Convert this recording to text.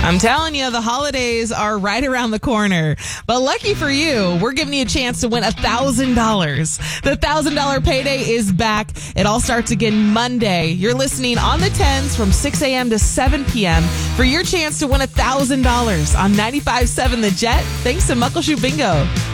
I'm telling you, the holidays are right around the corner. But lucky for you, we're giving you a chance to win $1,000. The $1,000 payday is back. It all starts again Monday. You're listening on the 10s from 6 a.m. to 7 p.m. for your chance to win $1,000 on 95.7 The Jet, thanks to Muckleshoot Bingo.